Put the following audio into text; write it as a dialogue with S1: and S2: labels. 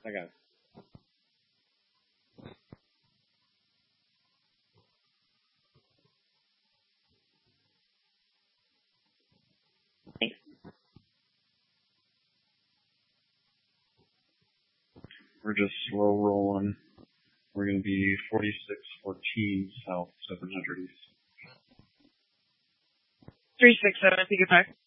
S1: I got it.
S2: Thanks.
S1: We're just slow rolling. We're going to be 4614 south, 700 east.
S2: 367, I think it's back.